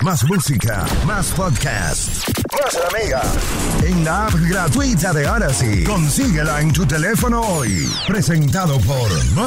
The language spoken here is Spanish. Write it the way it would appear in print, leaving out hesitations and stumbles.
más música, más podcast, más la Mega. En la app gratuita de Odyssey. Consíguela en tu teléfono hoy. Presentado por